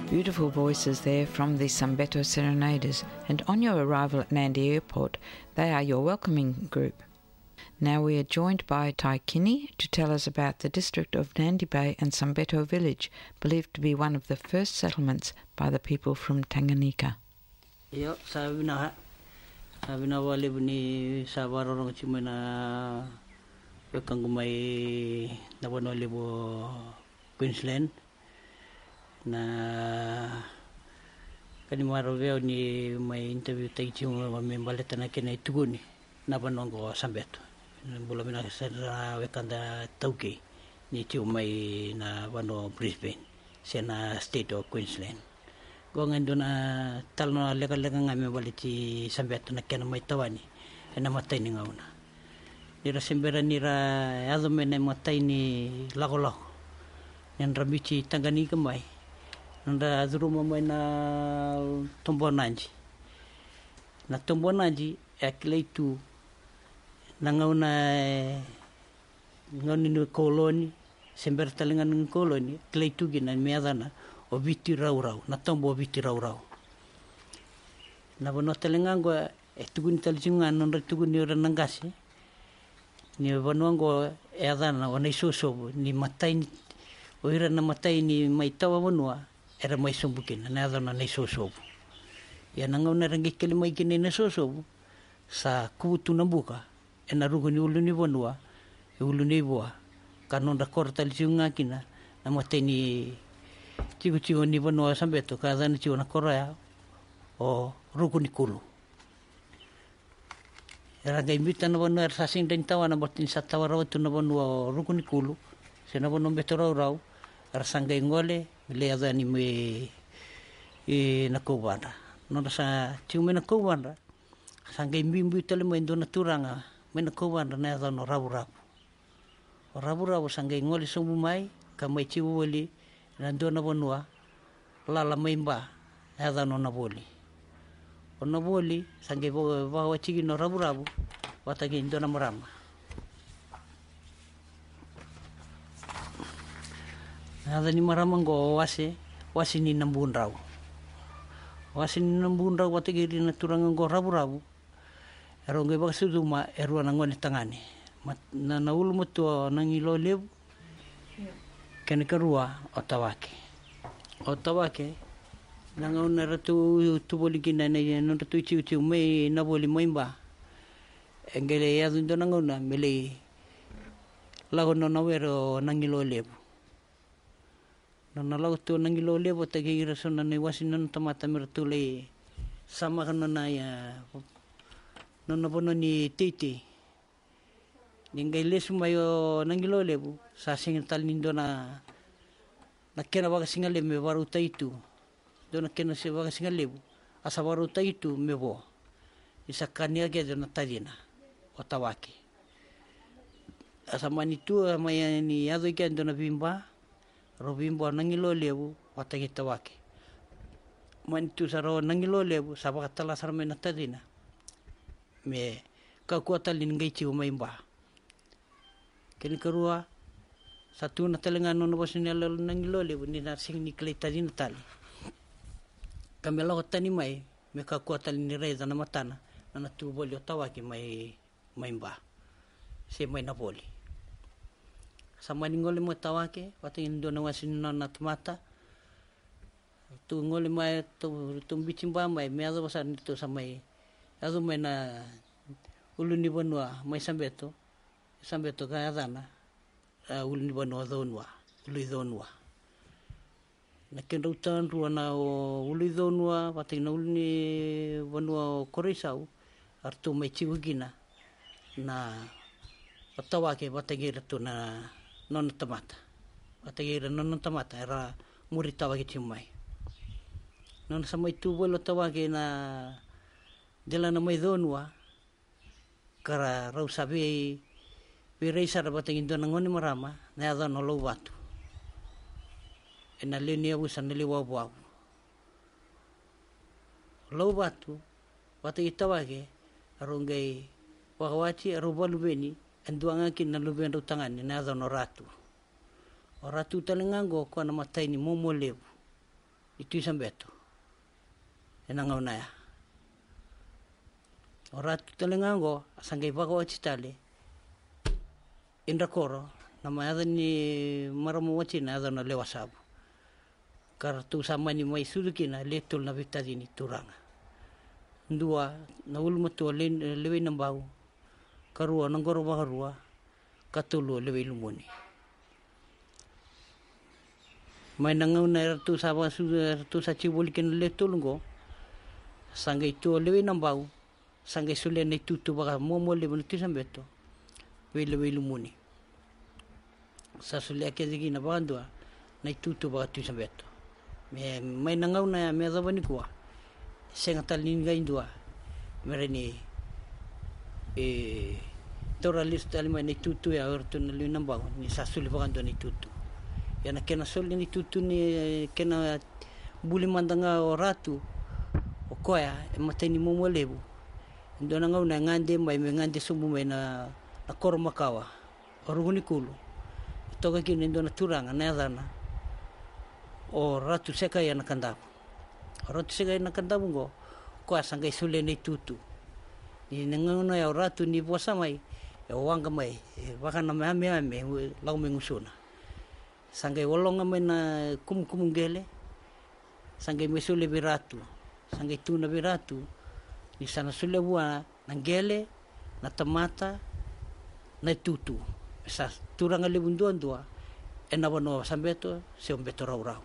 Beautiful voices there from the Sambeto Serenaders, and on your arrival at Nandi Airport, they are your welcoming group. Now we are joined by Tai Kinney to tell us about the district of Nandi Bay and Sambeto village, believed to be one of the first settlements by the people from Tanganyika. Yo, sabina wale buni sabarong chimena pekangumai na wano lebo Queensland. Na kanimaro veo ni mai interview taichi wa membaleta na kena ituguni na banongo Sambeto bula mina sera wekanda tauke ni tiu mai na bano Brisbane sena state of Queensland gonga ndona talno lega ngame baliti Sambeto na kena mai tawani ena matai ni ngauna nira sembera nira adome matai ni lago yang rabici Tanganyika mai nanda rumah mai na Tombonanji akile itu nangauna ngoni no koloni sember talengan ng koloni akile itu gina meadana obiti rau na tombo obiti rau na bono talengan go etugun taljungan nanda tugun ni ranangasi ni bono go eadana ona isoso ni matai oira na matai ni mai tawa monua era mai sombukin na adana nei sosobu ya nangauna rangi kele mai kene na sosobu sa kutu na buka ena rugo ni ulu ni bonua ulu ni boa kanonda korta liunga kina na matai ni tigo ni bonua Sambeto ka dana tigo na koraya o rugo ni kulu era ga imbita na bonua sa sing den tawa na botin sa tawa rawatu na bonua rugo ni kulu sena bono betoro rau rasanga ngole le adani me na kobanda no sa tiume na kobanda sanga mbimbu tele mo ndona turanga me na kobanda na adano rabu sanga ngole somu mai ka mai tiwoli na ndona bonua lala maimba adano na boli ona boli sanga ba wachigi no rabu watagi ndona morama ada ni maramango wasi ni nambun rau watagiri na turanga go rabu eronge baksuduma erua nangone tangani na ulu moto nangilo lebu kene karua otawake nangauna ratu tubolikina na no ratu chiu me na boli moimba engele ya dundo nangauna mele lago no nawero nangilo lebu na lau tu nangilo levo tagi rasona nei wasinon tamata mertule sama kana na ya nona bono ni titi ningai lesu mayo nangilo levo sa singal nindo na kena baga singal me baru taitu dona kena se baga singal levo asa baru taitu me bo isa kania ge dona tadina otawaki asa manitu maya ni ado ge dona bimba robimbo nangilo lebu watagi tawake manitu saro nangilo lebu sabaka tala sarme natadina me kakuata lingai ciu maimba kini kerua satu na talengan no bosnya nangilo lebu ni nasing ni kleitadina tali kamela hotani mai me kakuata ni reza na matana na tu boli tawake mai maimba se mai na boli sama ni ngole mo tawake watin do na wasin na tomata tu ngole mai tu bichimba mai me ado basan tu samai ado mai na ulu ni bonua mai Sambeto ka adana ulu ni bonua donua na kendo tan ruana ulu donua watin ulu ni bonua korisau artu mai chiugina na otawake watagir tu na non tamata era muri tawake timai non samai tu bolo tawake na dela na mai donua kara rau sabi pireisa rabateng indona ngoni marama na ada no lo watu ena leni abusan le wabu lo watu watagi tawake arungai wakawachi arubalu beni enduanga kin na luben rutangan ni na no ratu o ratu talengango ko na matai ni momo lebu i Tuisambeto. E nangau naia. O ratu talengango, asangai wako atitale, indra koro, na mai adha ni maramu watina adha na lewa sabu. Kara tu samani mai surukina letul na vitadini turanga. Ndua, na ulmatua lewe nambau, karua nangoro wakarua, katulu lewe lumuni. Mai nangau na ratu sa chibulikin letul ngo, sangai tua lewe nambau, sangai sule na tutu waka momo lewe na Tuisambeto, lewe lumuni. Sa sule ake ziki na wakandua, na tutu waka Tuisambeto. Mai nangau na me adawani kua, senga talini gaindua, mere ni tora lista alima ni tutu ya orto na lewe nambau, ni sa sule wakandua ni tutu. Yana kena sole ni tutu ni kena buli mandanga o ratu, o koya, e matai ni momo lewu. Ndo na ngau na ngande mai me ngande sumu mai na koro makawa, o ruguni kulu. Toka kini ndo na turanga na adana, o ratu seka ya na kandabu. O ratu seka ya na kandabu ngo, koya sangai sule ni tutu. Ni ngau na ya o ratu ni buasa mai, e wanga mai, waka na me lau me ngusuna. Sangai wolonga mai na kumgele, sangai me sule viratu, sangai tuna viratu, ni sana sule bua na gele, na tamata, na tutu. Sa turanga lebundua, e na wanoa Sambeto, se o Beto rau.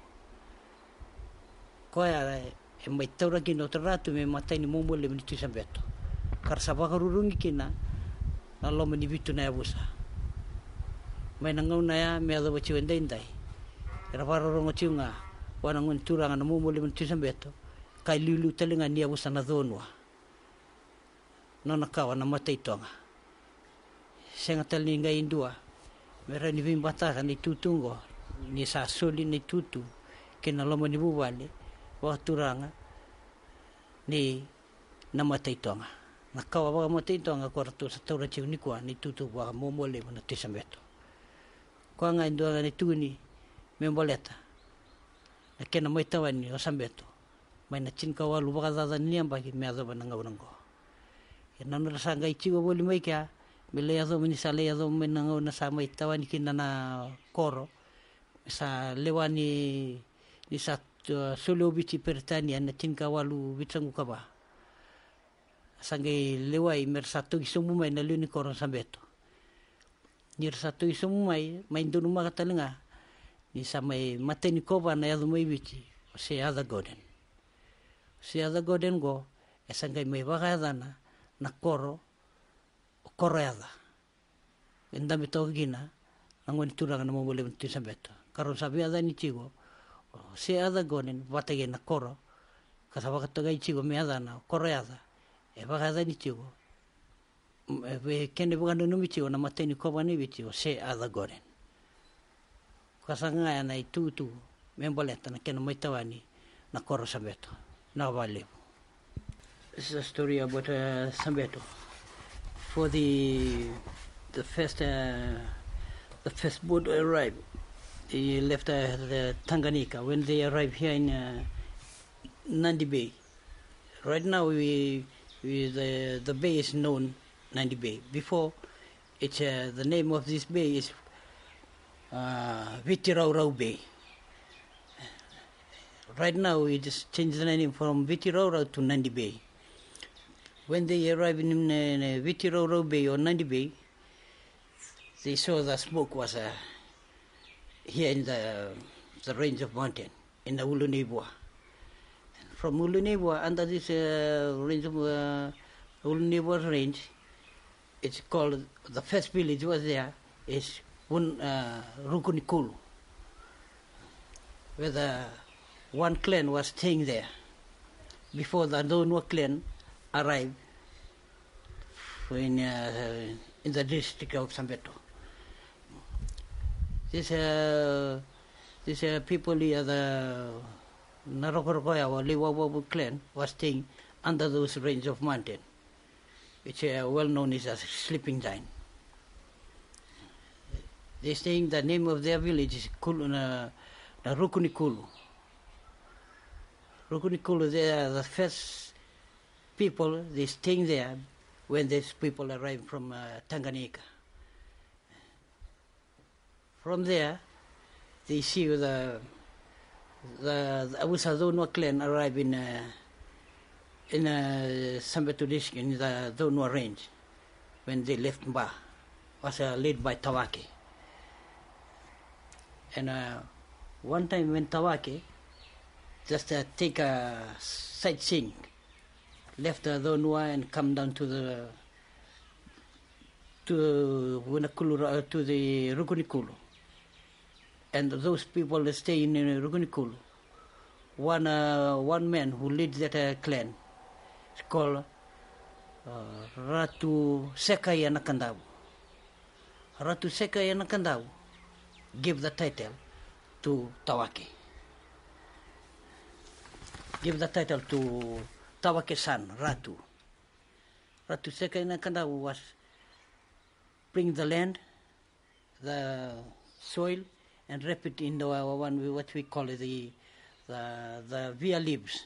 Koia e mai taura kina o taratu me matai ni momo le mini Tuisambeto. Karsa wakarurungi kina, na loma ni vitu na yabusa. Mai nangau na ya me adha wachiwa ndai. Era wararongo tiunga, wana ngun turanga na momo le mini Tuisambeto, kai lulu talinga ni yabusa na dhonua. Nona kawa na matai tonga. Senga talinga indua, mera ni vimbataka ni tutungo, ni sa soli ni tutu, kena loma ni buwale, wakaturanga, ni na matai tonga. Na kawa waka matai tonga kora tu sa taura chiu ni kua, ni tutu waka momo le na Tuisambeto. Kua nga indua ni tuni, me mboleta, na kena mai tawani o Sambeto, mai na chinka walu waka dhadha ni ambaki me adhoba na ngau. E nanura sa ngai chiwa wali mai kia, me le adho mini sa le adho me nangau na sa mai tawani kina na koro, sa lewani ni sa sule obichi peritania na chinka walu vitsangu kaba. Sa ngai lewai mer sa togi sumu mai na leuni koro Sambeto. Nir sa togi sumu mai indonu makatalinga, ni sa mai mateni koba na adho mai bichi, o se adha goden. Se adha goden go, e sa ngai mai waka adhana, na koro adha. Endame toka kina, nangwani turanga na momo le mini Tuisambeto. Karon sabi adha ni chigo, se adha goden, watake na koro, kasa wakatoka i chigo me adha na koro adha, e waka adha ni chigo, kene wakano numi chigo na mateni koba ni bichigo, se adha goden. Kasa ngaya na i tutu, me mboleta na kena maitawani, na koro Sambeto, na walevu. This is a story about Sambeto. For the first boat arrived, they left the Tanganyika when they arrived here in Nandi Bay. Right now, the bay is known Nandi Bay. Before, it's the name of this bay is Vitiraurau Bay. Right now, we just changed the name from Vitiraurau to Nandi Bay. When they arrived in Vitiraurau Bay or Nandi Bay, they saw the smoke was here in the range of mountain, in the Ulunebua. From Ulunebua, under this range of Ulunebua range, it's called, the first village was there, is Rukunikulu, where the one clan was staying there. Before the Ndonua clan arrived in the district of Sambeto. These people here, the Narokorokoya or Liwawabu clan, was staying under those range of mountain, which are well known as a sleeping giant. They're saying the name of their village is Rukunikulu. Rukunikulu, they are the first people, they staying there when these people arrived from Tanganyika. From there, they see the Awusa Zonua clan arrive in Sambeto district, in the Zonua range, when they left Mba, was led by Tawake. And one time when Tawake just take a sightseeing, left the Zonua and come down to the Rukunikulu. And those people stay in Rukunikulu. One man who leads that clan is called Ratu Sekai Nakandau. Ratu Sekai Nakandau give the title to Tawake. Give the title to Tawake's son, Ratu. Ratu Sekai Nakandau was bring the land, the soil, and wrap it in the one what we call the via leaves,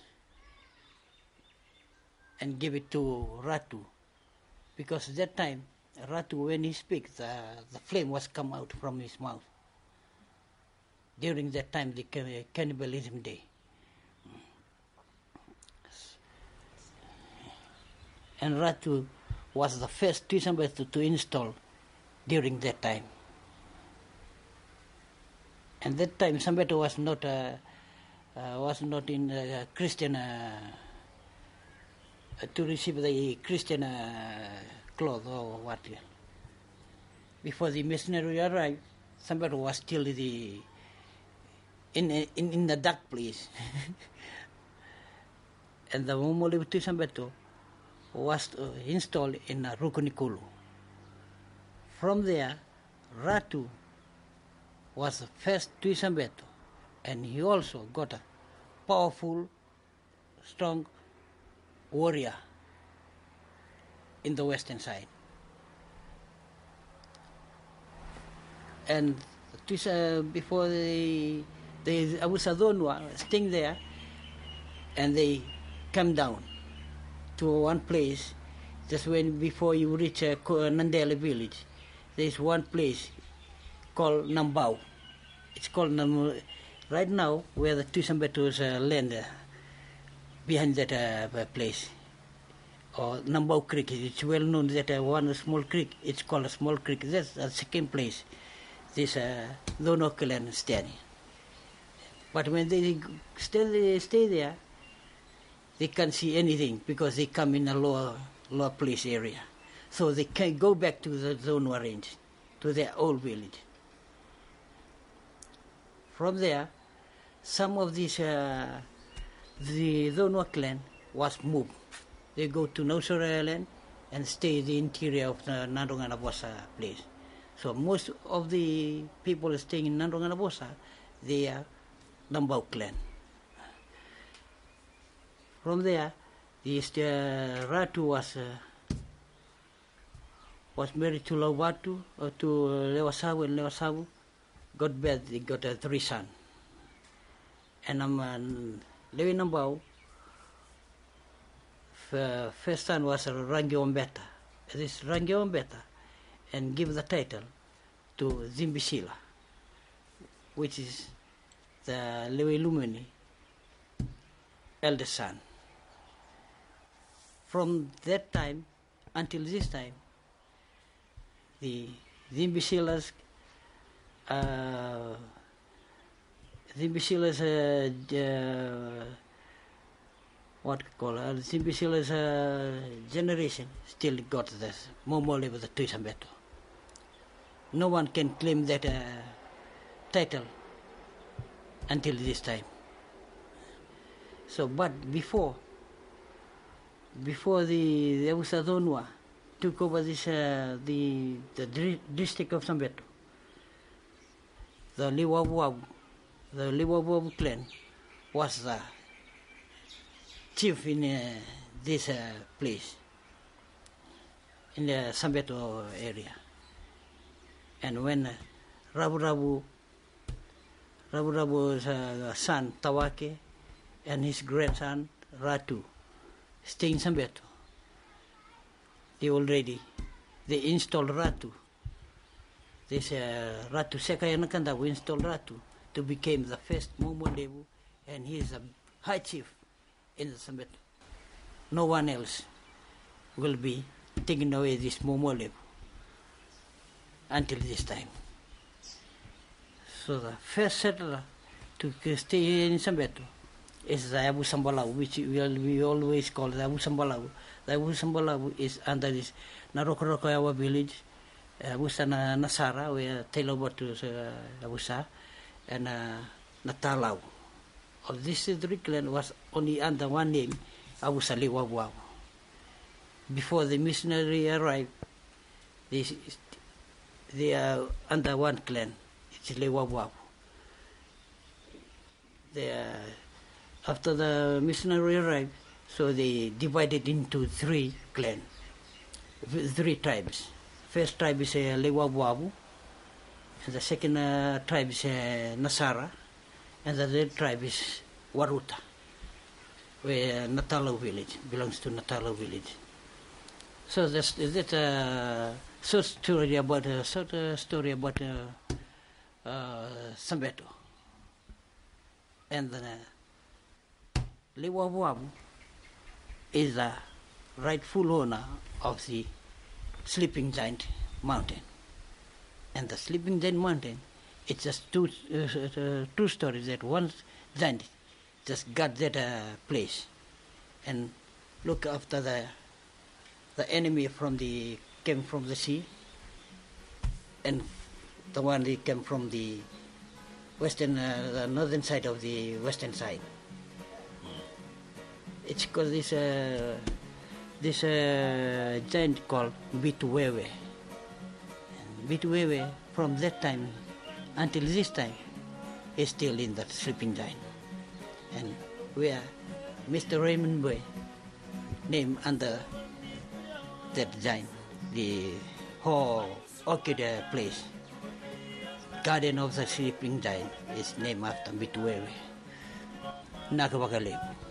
and give it to Ratu, because at that time Ratu, when he speaks, the flame was come out from his mouth. During that time, the cannibalism day. And Ratu was the first Tisambeto to install during that time. And that time, Sambeto was not in Christian to receive the Christian cloth or what. Before the missionary arrived, Sambeto was still in the dark place, and the Momoli Tisambeto was installed in Rukunikulu. From there, Ratu was the first Tisambeto, and he also got a powerful, strong warrior in the western side. And before the Awusa Zonua staying there, and they come down to one place, just before you reach Nandela village, there is one place called Nambau. It's called right now where the Tisambeto's land behind that place, or Nambau Creek. It's well known that one small creek, it's called a small creek. That's the second place this Zonua clan standing. But when they stay there, they can't see anything because they come in a lower place area. So they can go back to the Zonua range, to their old village. From there, some of these, the Zonua clan was moved. They go to Nausora land and stay in the interior of the Nandonganabosa place. So most of the people staying in Nandonganabosa, they are Nambau clan. From there, Ratu was married to Laubatu, or to Lewasabu, and Lewasabu got bad. They got 3 sons. And Lewi Nambau, first son was Rangiombeta. This Rangiombeta, and give the title to Zimbisila, which is the Lewi Lumini eldest son. From that time until this time, the Zimbisilas, Zimbisilas generation still got this Momole with the Tuisambeto. No one can claim that title until this time. So, but before the Awusa Zonua took over this the district of Sambeto, the Liwabuabu clan was the chief in this place, in the Sambeto area. And when Rabu Rabu's son Tawake and his grandson Ratu stay in Sambeto. They installed Ratu. They say Ratu Sekayanakandawu installed Ratu to become the first Momo Levu, and he is a high chief in the Sambeto. No one else will be taking away this Momo Levu until this time. So the first settler to stay in Sambeto is the Abu Sambalau, which we always call the Abu Sambalau. The Abu Sambalau is under this Narokorokoyawa village, Abusana Nasara, where Telobatu Abusa, and Natalau. All this three clan was only under one name, Abusa Liwabuabu. Before the missionary arrived, they are under one clan. It's Liwabuabu. After the missionary arrived, so they divided into three clans, three tribes. First tribe is Liwabuabu, and the second tribe is Nasara, and the third tribe is Waruta, where Natalo village belongs to Natalo village. So that's short story about Sambeto. And Liwabuabu is the rightful owner of the Sleeping Giant Mountain. And the Sleeping Giant Mountain, it's just two stories that one giant just got that place and look after the enemy came from the sea, and the one that came from the western, the northern side of the western side. It's called this giant called Bituwewe. And Bituwewe, from that time until this time, is still in that sleeping giant. And we are Mr. Raymond Boy, named under that giant, the whole orchid place. Garden of the Sleeping Giant is named after Bituwewe. Nakawakalebu.